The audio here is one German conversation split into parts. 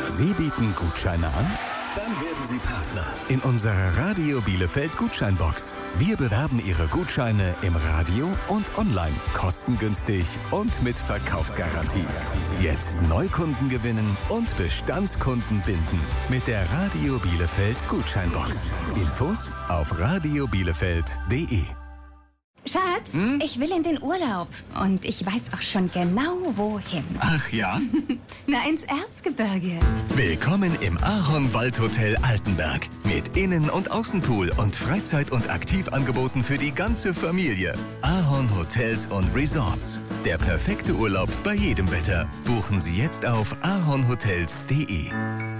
Sie bieten Gutscheine an? Dann werden Sie Partner in unserer Radio Bielefeld Gutscheinbox. Wir bewerben Ihre Gutscheine im Radio und online, kostengünstig und mit Verkaufsgarantie. Jetzt Neukunden gewinnen und Bestandskunden binden mit der Radio Bielefeld Gutscheinbox. Infos auf radiobielefeld.de. Schatz, ich will in den Urlaub. Und ich weiß auch schon genau, wohin. Ach ja? Na, ins Erzgebirge. Willkommen im Ahorn Waldhotel Altenberg. Mit Innen- und Außenpool und Freizeit- und Aktivangeboten für die ganze Familie. Ahorn Hotels und Resorts. Der perfekte Urlaub bei jedem Wetter. Buchen Sie jetzt auf ahornhotels.de.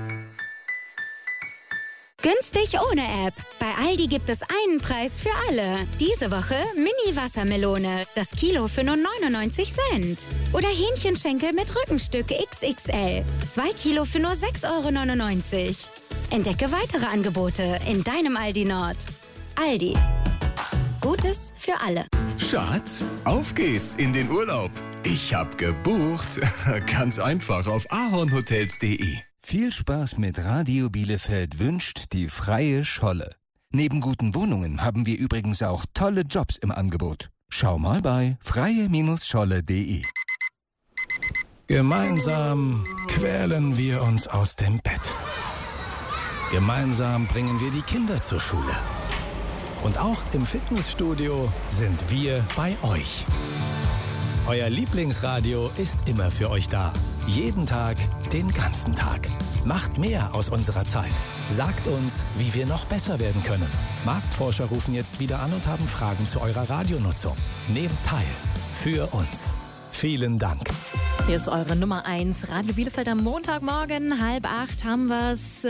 Günstig ohne App. Bei Aldi gibt es einen Preis für alle. Diese Woche Mini-Wassermelone. Das Kilo für nur 99 Cent. Oder Hähnchenschenkel mit Rückenstück XXL. 2 Kilo für nur 6,99 €. Entdecke weitere Angebote in deinem Aldi Nord. Aldi. Gutes für alle. Schatz, auf geht's in den Urlaub. Ich hab gebucht. Ganz einfach auf ahornhotels.de. Viel Spaß mit Radio Bielefeld wünscht die Freie Scholle. Neben guten Wohnungen haben wir übrigens auch tolle Jobs im Angebot. Schau mal bei freie-scholle.de. Gemeinsam quälen wir uns aus dem Bett. Gemeinsam bringen wir die Kinder zur Schule. Und auch im Fitnessstudio sind wir bei euch. Euer Lieblingsradio ist immer für euch da. Jeden Tag, den ganzen Tag. Macht mehr aus unserer Zeit. Sagt uns, wie wir noch besser werden können. Marktforscher rufen jetzt wieder an und haben Fragen zu eurer Radionutzung. Nehmt teil. Für uns. Vielen Dank. Hier ist eure Nummer 1. Radio Bielefeld am Montagmorgen, 7:30 haben wir es.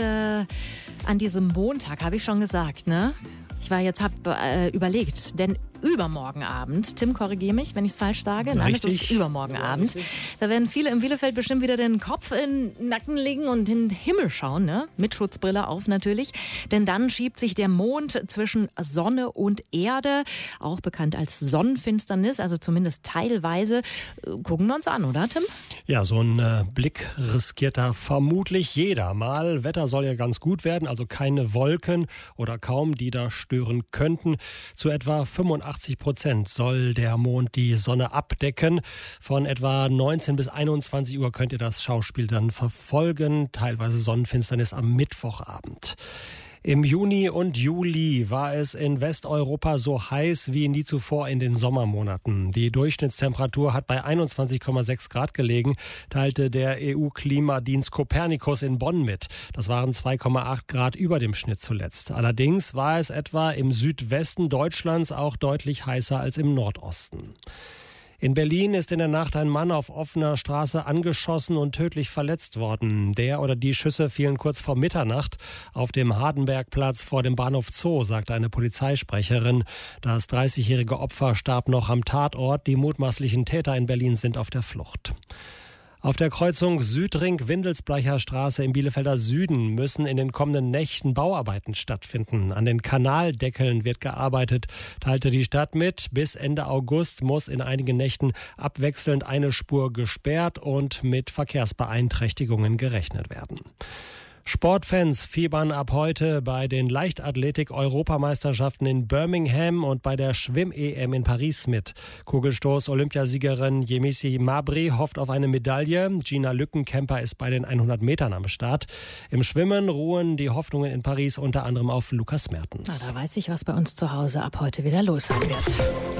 An diesem Montag, habe ich schon gesagt, ne? Ich habe überlegt, denn übermorgen Abend, Tim, korrigiere mich, wenn ich es falsch sage. Nein, es ist übermorgen Abend. Da werden viele im Bielefeld bestimmt wieder den Kopf in den Nacken legen und in den Himmel schauen, ne? Mit Schutzbrille auf natürlich. Denn dann schiebt sich der Mond zwischen Sonne und Erde, auch bekannt als Sonnenfinsternis, also zumindest teilweise. Gucken wir uns an, oder Tim? Ja, so ein Blick riskiert da vermutlich jeder mal. Wetter soll ja ganz gut werden, also keine Wolken oder kaum, die da stören könnten. Zu etwa 85% soll der Mond die Sonne abdecken. Von etwa 19 bis 21 Uhr könnt ihr das Schauspiel dann verfolgen. Teilweise Sonnenfinsternis am Mittwochabend. Im Juni und Juli war es in Westeuropa so heiß wie nie zuvor in den Sommermonaten. Die Durchschnittstemperatur hat bei 21,6 Grad gelegen, teilte der EU-Klimadienst Copernicus in Bonn mit. Das waren 2,8 Grad über dem Schnitt zuletzt. Allerdings war es etwa im Südwesten Deutschlands auch deutlich heißer als im Nordosten. In Berlin ist in der Nacht ein Mann auf offener Straße angeschossen und tödlich verletzt worden. Der oder die Schüsse fielen kurz vor Mitternacht auf dem Hardenbergplatz vor dem Bahnhof Zoo, sagte eine Polizeisprecherin. Das 30-jährige Opfer starb noch am Tatort. Die mutmaßlichen Täter in Berlin sind auf der Flucht. Auf der Kreuzung Südring-Windelsbleicher Straße im Bielefelder Süden müssen in den kommenden Nächten Bauarbeiten stattfinden. An den Kanaldeckeln wird gearbeitet, teilte die Stadt mit. Bis Ende August muss in einigen Nächten abwechselnd eine Spur gesperrt und mit Verkehrsbeeinträchtigungen gerechnet werden. Sportfans fiebern ab heute bei den Leichtathletik-Europameisterschaften in Birmingham und bei der Schwimm-EM in Paris mit. Kugelstoß-Olympiasiegerin Yemisi Mabry hofft auf eine Medaille. Gina Lückenkämper ist bei den 100 Metern am Start. Im Schwimmen ruhen die Hoffnungen in Paris unter anderem auf Lukas Mertens. Na, da weiß ich, was bei uns zu Hause ab heute wieder los sein wird.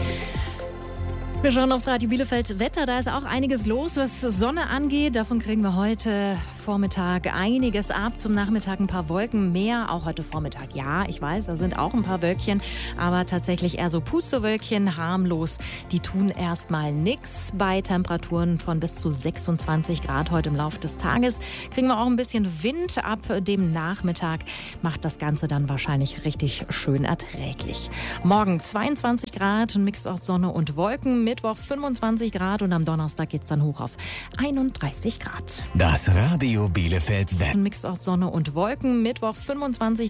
Wir schauen aufs Radio Bielefeld Wetter, da ist auch einiges los, was Sonne angeht. Davon kriegen wir heute Vormittag einiges ab. Zum Nachmittag ein paar Wolken mehr, auch heute Vormittag. Ja, ich weiß, da sind auch ein paar Wölkchen, aber tatsächlich eher so Pustewölkchen, harmlos. Die tun erstmal nichts. Bei Temperaturen von bis zu 26 Grad heute im Laufe des Tages kriegen wir auch ein bisschen Wind. Ab dem Nachmittag macht das Ganze dann wahrscheinlich richtig schön erträglich. Morgen 22 Grad, ein Mix aus Sonne und Wolken. Mittwoch 25 Grad und am Donnerstag geht es dann hoch auf 31 Grad. Das Radio Bielefeld Wetter. Ein Mix aus Sonne und Wolken. Mittwoch 25